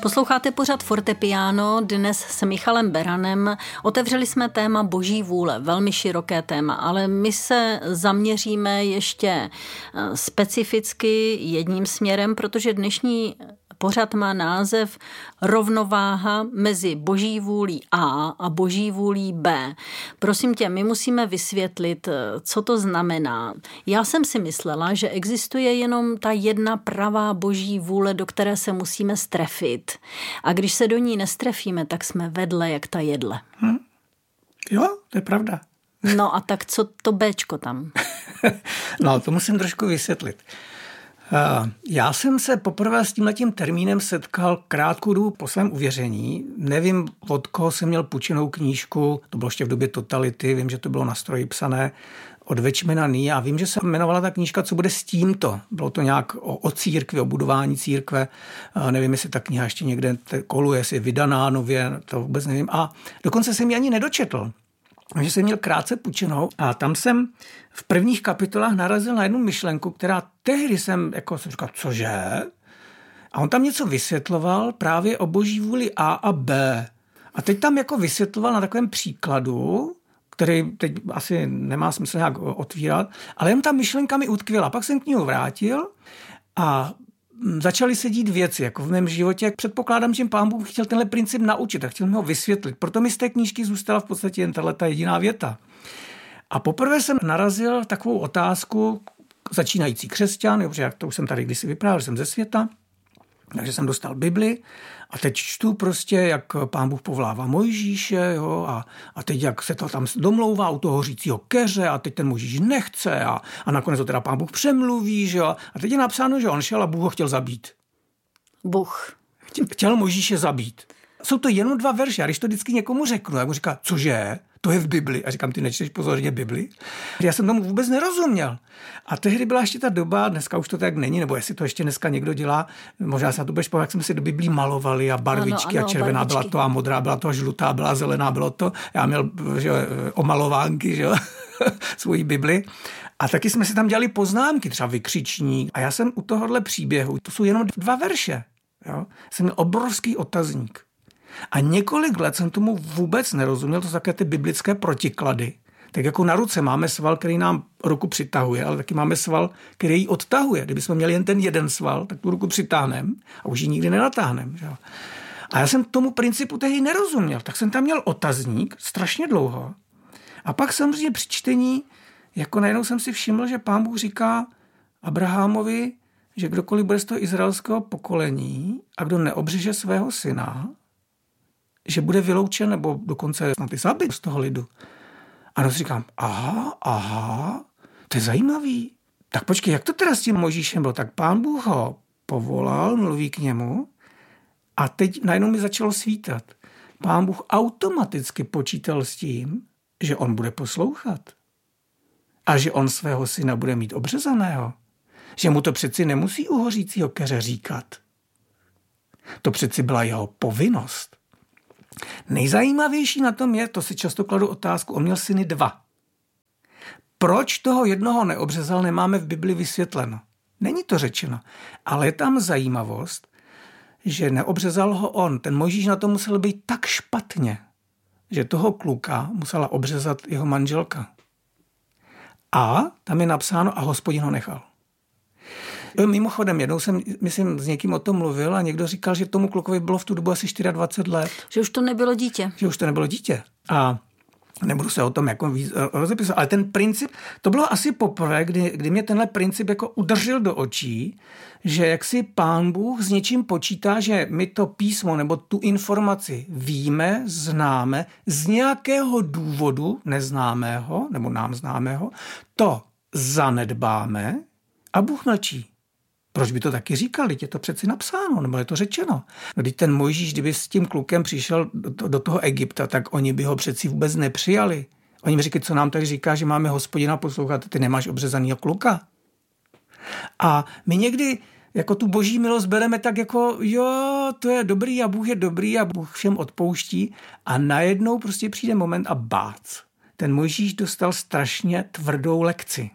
Posloucháte pořad Fortepiano, dnes s Michalem Beranem. Otevřeli jsme téma Boží vůle, velmi široké téma, ale my se zaměříme ještě specificky jedním směrem, protože dnešní pořad má název Rovnováha mezi Boží vůlí A a Boží vůlí B. Prosím tě, my musíme vysvětlit, co to znamená. Já jsem si myslela, že existuje jenom ta jedna pravá Boží vůle, do které se musíme strefit. A když se do ní nestrefíme, tak jsme vedle jak ta jedle. Jo, to je pravda. No a tak co to Bčko tam? No, to musím trošku vysvětlit. Já jsem se poprvé s tímhletím termínem setkal krátkou dobu po svém uvěření. Nevím, od koho jsem měl půjčenou knížku, to bylo ještě v době totality, vím, že to bylo na stroji psané od Večmena Ní a vím, že se jmenovala ta knížka Co bude s tímto. Bylo to nějak o církvi, o budování církve. Nevím, jestli ta kniha ještě někde koluje, jestli je vydaná nově, to vůbec nevím. A dokonce jsem ji ani nedočetl. Takže jsem měl krátce půjčenou a tam jsem v prvních kapitolách narazil na jednu myšlenku, která tehdy jsem říkal, cože? A on tam něco vysvětloval právě o Boží vůli A a B. A teď tam vysvětloval na takovém příkladu, který teď asi nemá smysl nějak otvírat, ale jen ta myšlenka mi utkvěla. Pak jsem knihu vrátil a začaly se dít věci, v mém životě. Předpokládám, že Pán Bůh chtěl tenhle princip naučit a chtěl mi ho vysvětlit. Proto mi z té knížky zůstala v podstatě jen tato jediná věta. A poprvé jsem narazil takovou otázku, začínající křesťan, protože to už jsem tady kdysi vyprávěl, jsem ze světa, takže jsem dostal Bibli a teď čtu prostě, jak Pán Bůh povolává Mojžíše, jo, a teď jak se to tam domlouvá u toho hořícího keře a teď ten Mojžíš nechce a nakonec to teda Pán Bůh přemluví, že jo, a teď je napsáno, že on šel a Bůh ho chtěl zabít. Bůh. Chtěl Mojžíše zabít. Jsou to jenom 2 verše a když to vždycky někomu řeknu, jak mu říká, cože? To je v Bibli. A říkám, ty nečteš pozorně Bibli? Já jsem tomu vůbec nerozuměl. A tehdy byla ještě ta doba, dneska už to tak není, nebo jestli to ještě dneska někdo dělá, možná se na to budeš povedat, jak jsme si do Biblí malovali a barvičky ano, a červená barvičky. Byla to a modrá byla to a žlutá byla, zelená bylo to. Já měl omalovánky, že svoji Bibli. A taky jsme si tam dělali poznámky, třeba vykřičník. A já jsem u tohohle příběhu, to jsou jenom 2 verše. Jo? Jsem měl obrovský otazník. A několik let jsem tomu vůbec nerozuměl, to jsou také ty biblické protiklady. Tak jako na ruce máme sval, který nám ruku přitahuje, ale taky máme sval, který ji odtahuje. Kdybychom měli jen ten jeden sval, tak tu ruku přitáhneme a už ji nikdy nenatáhneme. A já jsem tomu principu tehdy nerozuměl, tak jsem tam měl otazník strašně dlouho. A pak samozřejmě při čtení, najednou jsem si všiml, že Pán Bůh říká Abrahamovi, že kdokoliv bude z toho izraelského pokolení a kdo neobřeže svého syna, že bude vyloučen nebo dokonce snad i zabit z toho lidu. A si říkám, aha, to je zajímavý. Tak počkej, jak to teda s tím Mojžíšem bylo? Tak Pán Bůh ho povolal, mluví k němu a teď najednou mi začalo svítat. Pán Bůh automaticky počítal s tím, že on bude poslouchat a že on svého syna bude mít obřezaného. Že mu to přeci nemusí u hořícího keře říkat. To přeci byla jeho povinnost. Nejzajímavější na tom je, to si často kladu otázku, on měl syny 2. Proč toho jednoho neobřezal, nemáme v Bibli vysvětleno. Není to řečeno, ale je tam zajímavost, že neobřezal ho on. Ten Mojžíš na to musel být tak špatně, že toho kluka musela obřezat jeho manželka. A tam je napsáno a Hospodin ho nechal. Mimochodem, jednou jsem, myslím, s někým o tom mluvil a někdo říkal, že tomu klukovi bylo v tu dobu asi 24 let. Že už to nebylo dítě. A nebudu se o tom rozepisovat, ale ten princip, to bylo asi poprvé, kdy mě tenhle princip udržel do očí, že jak si Pán Bůh s něčím počítá, že my to písmo nebo tu informaci víme, známe, z nějakého důvodu neznámého nebo nám známého, to zanedbáme a Bůh mlčí. Proč by to taky říkali? Je to přeci napsáno, nebo je to řečeno. No, když ten Mojžíš, kdyby s tím klukem přišel do toho Egypta, tak oni by ho přeci vůbec nepřijali. Oni mi říkají, co nám tady říká, že máme Hospodina poslouchat, ty nemáš obřezanýho kluka. A my někdy tu boží milost bereme tak jo, to je dobrý a Bůh je dobrý a Bůh všem odpouští a najednou prostě přijde moment a bác. Ten Mojžíš dostal strašně tvrdou lekci.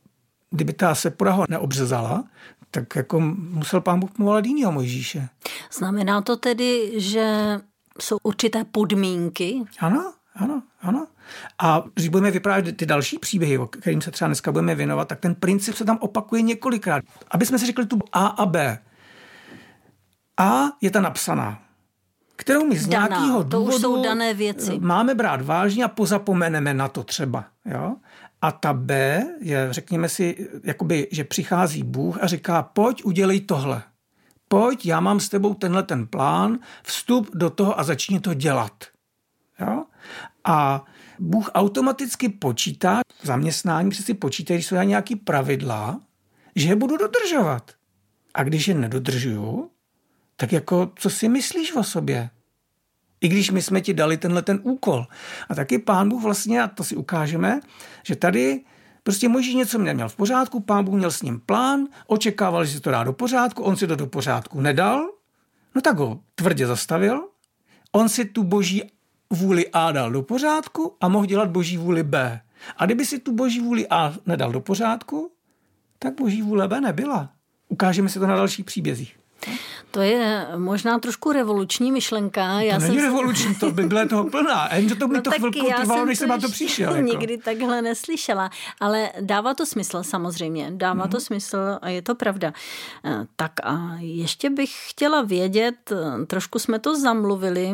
Kdyby ta Sepora ho neobřezala, tak musel Pán Bůh povolat jinýho Mojžíše. Znamená to tedy, že jsou určité podmínky? Ano. A když budeme vyprávět ty další příběhy, o kterým se třeba dneska budeme věnovat, tak ten princip se tam opakuje několikrát. Aby jsme si řekli tu A a B. A je ta napsaná, kterou my z nějakého důvodu to už jsou dané věci. Máme brát vážně a pozapomeneme na to třeba. Jo? A ta B je, řekněme si, jakoby, že přichází Bůh a říká, pojď, udělej tohle. Pojď, já mám s tebou tenhle ten plán, vstup do toho a začni to dělat. Jo? A Bůh automaticky počítá, v zaměstnání přeci počítá, když jsou nějaký pravidla, že je budu dodržovat. A když je nedodržuju, tak jako, co si myslíš o sobě? I když my jsme ti dali tenhle ten úkol. A taky Pán Bůh vlastně, a to si ukážeme, že tady prostě Mojžíš něco neměl v pořádku, Pán Bůh měl s ním plán, očekával, že se to dá do pořádku, on si to do pořádku nedal, no tak ho tvrdě zastavil, on si tu boží vůli A dal do pořádku a mohl dělat boží vůli B. A kdyby si tu boží vůli A nedal do pořádku, tak boží vůle B nebyla. Ukážeme si to na dalších příbězích. To je možná trošku revoluční myšlenka. To není revoluční, to by bylo toho plná. Jenže to mi to chvilku trvalo, než jsem na to přišel. Nikdy takhle neslyšela. Ale dává to smysl samozřejmě. Dává to smysl a je to pravda. Tak a ještě bych chtěla vědět, trošku jsme to zamluvili.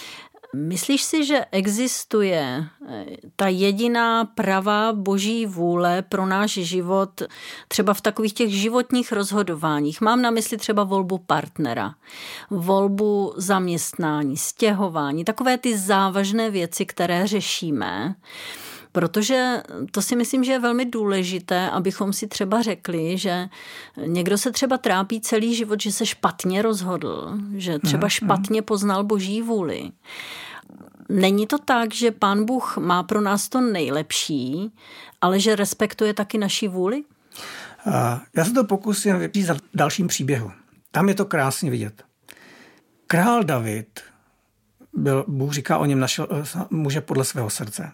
Myslíš si, že existuje ta jediná pravá boží vůle pro náš život třeba v takových těch životních rozhodováních? Mám na mysli třeba volbu partnera, volbu zaměstnání, stěhování, takové ty závažné věci, které řešíme. Protože to si myslím, že je velmi důležité, abychom si třeba řekli, že někdo se třeba trápí celý život, že se špatně rozhodl, že třeba špatně poznal boží vůli. Není to tak, že Pán Bůh má pro nás to nejlepší, ale že respektuje taky naši vůli? Já se to pokusím vypít v dalším příběhu. Tam je to krásně vidět. Král David, Bůh říká o něm, našel muže podle svého srdce.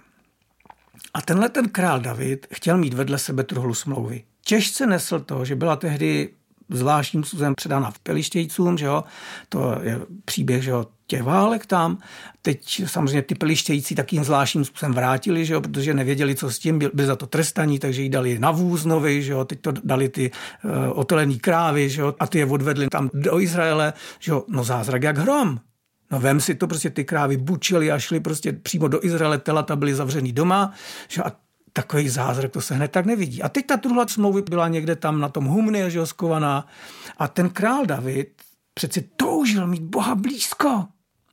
A tenhle ten král David chtěl mít vedle sebe truhlu smlouvy. Těžce nesl to, že byla tehdy zvláštním způsobem předána v Pelištějcům, že jo? To je příběh, že jo, těch válek tam. Teď samozřejmě ty Pelištějci takým zvláštním způsobem vrátili, že jo, protože nevěděli, co s tím, byli za to trestaní, takže ji dali na vůz nový, že jo, teď to dali ty otolený krávy, že jo, a ty je odvedli tam do Izraele, že jo, no zázrak jak hrom. No vem si to, prostě ty krávy bučily a šly prostě přímo do Izraele, telata byly zavřený doma, že a takový zázrak, to se hned tak nevidí. A teď ta truhla smlouvy byla někde tam na tom humně, že jo, skovaná. A ten král David přeci toužil mít Boha blízko.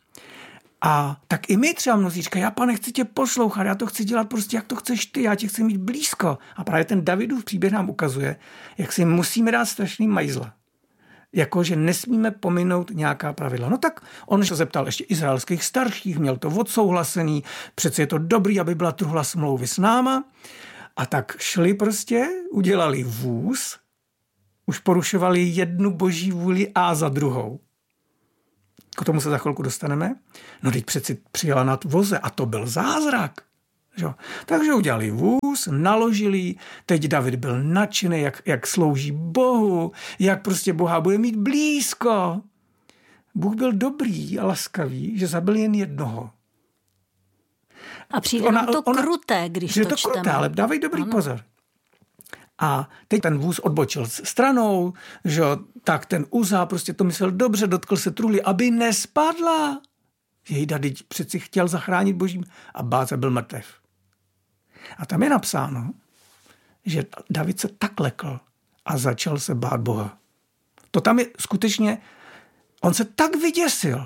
A tak i my třeba mnozí říkají, já pane, chci tě poslouchat, já to chci dělat prostě, jak to chceš ty, já tě chci mít blízko. A právě ten Davidův příběh nám ukazuje, jak si musíme dát strašný majzla. Jakože nesmíme pominout nějaká pravidla. No tak on se zeptal ještě izraelských starších, měl to odsouhlasený, přece je to dobrý, aby byla truhla smlouvy s náma. A tak šli prostě, udělali vůz, už porušovali jednu boží vůli A za druhou. K tomu se za chvilku dostaneme. No teď přeci přijela na voze a to byl zázrak. Takže udělali vůz, naložili, teď David byl nadšený, jak slouží Bohu, jak prostě Boha bude mít blízko. Bůh byl dobrý a laskavý, že zabil jen jednoho. A přijde nám to kruté, když to čteme. Kruté, ale dávej dobrý pozor. A teď ten vůz odbočil stranou, že tak ten Uza prostě to myslel dobře, dotkl se truhly, aby nespadla. Jejda, teď přeci chtěl zachránit božím a Báza byl mrtev. A tam je napsáno, že David se tak lekl a začal se bát Boha. To tam je skutečně, on se tak vyděsil,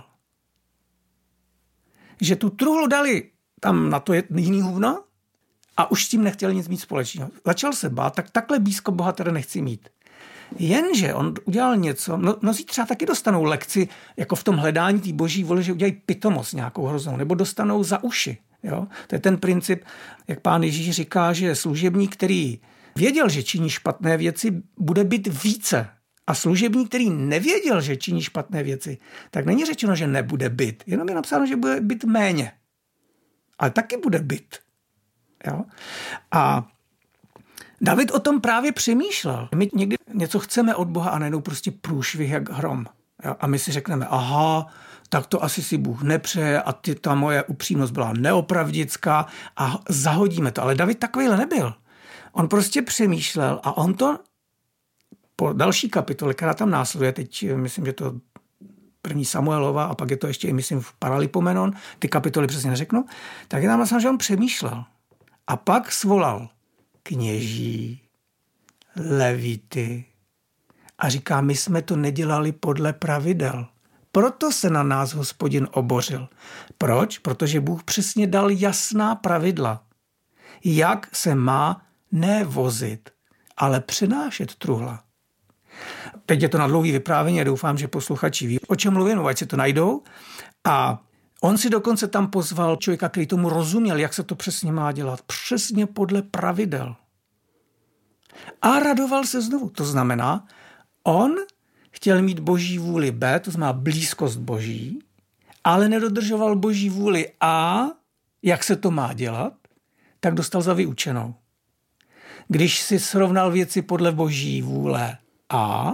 že tu truhlu dali tam na to jiný huvno a už s tím nechtěl nic mít společného. Začal se bát, tak takhle blízko Boha teda nechci mít. Jenže on udělal něco, mnozí třeba taky dostanou lekci, jako v tom hledání té boží vůle, že udělají pitomost nějakou hroznou, nebo dostanou za uši. Jo? To je ten princip, jak pán Ježíš říká, že služebník, který věděl, že činí špatné věci, bude být více. A služebník, který nevěděl, že činí špatné věci, tak není řečeno, že nebude být. Jenom je napsáno, že bude být méně. Ale taky bude být. Jo? A David o tom právě přemýšlel. My někdy něco chceme od Boha a najednou prostě průšvih jak hrom. A my si řekneme, aha, tak to asi si Bůh nepřeje a ta moje upřímnost byla neopravdická a zahodíme to. Ale David takovýhle nebyl. On prostě přemýšlel a on to po další kapitole, která tam následuje, teď myslím, že to 1. Samuelova a pak je to ještě i myslím v Paralipomenon, ty kapitoly přesně neřeknu, tak je tam vlastně, že on přemýšlel. A pak svolal kněží, levity a říká, my jsme to nedělali podle pravidel. Proto se na nás Hospodin obořil. Proč? Protože Bůh přesně dal jasná pravidla. Jak se má ne vozit, ale přenášet truhla. Teď je to na dlouhý vyprávění a doufám, že posluchači ví, o čem mluvím, ať si to najdou. A on si dokonce tam pozval člověka, který tomu rozuměl, jak se to přesně má dělat. Přesně podle pravidel. A radoval se znovu. To znamená, on chtěl mít boží vůli B, to znamená blízkost boží, ale nedodržoval boží vůli A, jak se to má dělat, tak dostal za vyučenou. Když si srovnal věci podle boží vůle A,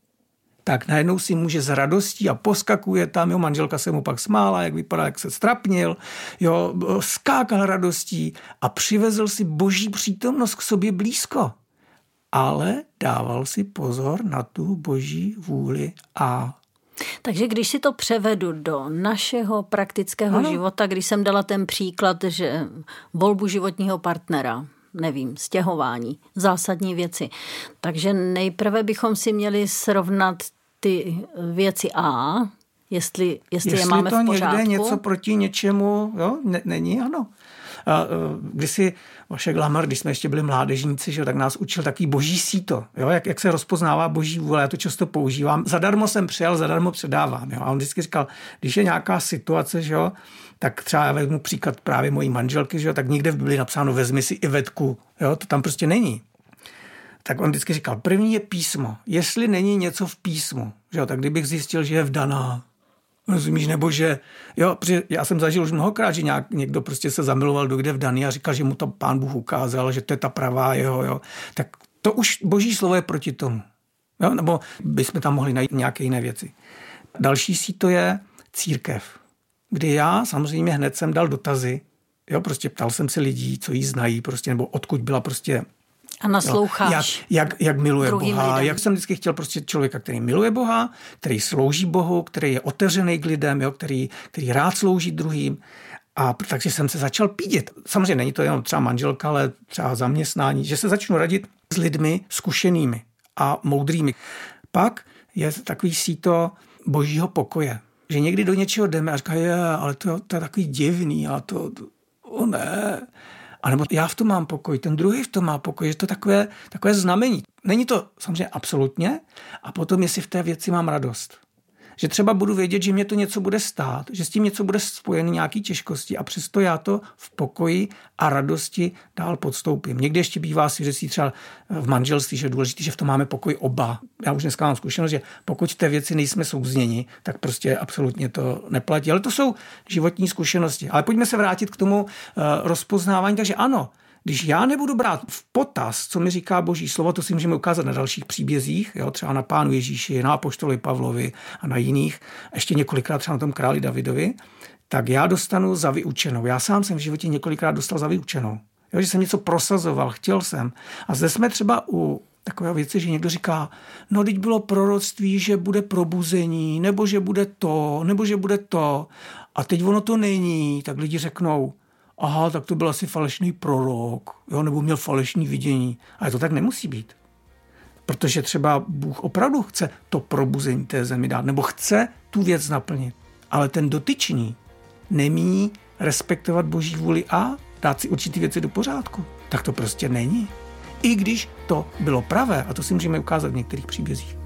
tak najednou si může s radostí a poskakuje tam, jo, manželka se mu pak smála, jak vypadá, jak se strapnil, jo, skákal radostí a přivezl si boží přítomnost k sobě blízko. Ale dával si pozor na tu boží vůli A. Takže když si to převedu do našeho praktického života, když jsem dala ten příklad, že volbu životního partnera, nevím, stěhování, zásadní věci. Takže nejprve bychom si měli srovnat ty věci A, jestli je máme v pořádku. Jestli to někde něco proti něčemu, jo, není, ano. Kdysi Vašek Lamar, když jsme ještě byli mládežníci, že, tak nás učil takový boží síto, jo, jak se rozpoznává boží vůle, já to často používám. Zadarmo jsem přijal, zadarmo předávám. Jo. A on vždycky říkal, když je nějaká situace, že, tak třeba já vezmu příklad právě mojí manželky, že, tak někde v Biblii napsáno vezmi si Ivetku, jo, to tam prostě není. Tak on vždycky říkal, první je písmo. Jestli není něco v písmu, že, tak kdybych zjistil, že je vdaná, rozumíš, nebo že, jo, protože já jsem zažil už mnohokrát, že někdo prostě se zamiloval do kde vdaný a říkal, že mu to Pán Bůh ukázal, že to je ta pravá jeho, jo. Tak to už boží slovo je proti tomu. Jo, nebo bychom tam mohli najít nějaké jiné věci. Další síto je církev, kdy já samozřejmě hned jsem dal dotazy, jo, prostě ptal jsem se lidí, co jí znají, prostě, nebo odkud byla prostě. A nasloucháš. Jak miluje Boha. Lidem. Jak jsem vždycky chtěl prostě člověka, který miluje Boha, který slouží Bohu, který je otevřený k lidem, jo, který rád slouží druhým. A takže jsem se začal pídit. Samozřejmě není to jenom třeba manželka, ale třeba zaměstnání, že se začnu radit s lidmi zkušenými a moudrými. Pak je takový síto božího pokoje. Že někdy do něčeho jdeme a říkají, ale to je takový divný a to ne. A nebo já v tom mám pokoj, ten druhý v tom má pokoj, že to takové znamení. Není to samozřejmě absolutně a potom, jestli v té věci mám radost. Že třeba budu vědět, že mě to něco bude stát, že s tím něco bude spojený nějaký těžkosti a přesto já to v pokoji a radosti dál podstoupím. Někdy ještě bývá svědectví třeba v manželství, že je důležité, že v tom máme pokoj oba. Já už dneska mám zkušenost, že pokud v té věci nejsme souzněni, tak prostě absolutně to neplatí. Ale to jsou životní zkušenosti. Ale pojďme se vrátit k tomu rozpoznávání. Takže ano, když já nebudu brát v potaz, co mi říká boží slovo, to si můžeme ukázat na dalších příbězích, jo, třeba na Pánu Ježíši, na apoštolovi Pavlovi a na jiných, ještě několikrát třeba na tom králi Davidovi, tak já dostanu za vyučenou. Já sám jsem v životě několikrát dostal za vyučenou. Jo, že jsem něco prosazoval, chtěl jsem. A zde jsme třeba u takové věci, že někdo říká, no teď bylo proroctví, že bude probuzení, nebo že bude to, nebo že bude to. A teď ono to není, tak lidi řeknou, aha, tak to byl asi falešný prorok, jo, nebo měl falešný vidění. Ale to tak nemusí být. Protože třeba Bůh opravdu chce to probuzení té zemi dát, nebo chce tu věc naplnit. Ale ten dotyčný nemíní respektovat boží vůli a dát si určitý věci do pořádku. Tak to prostě není. I když to bylo pravé, a to si můžeme ukázat v některých příbězích.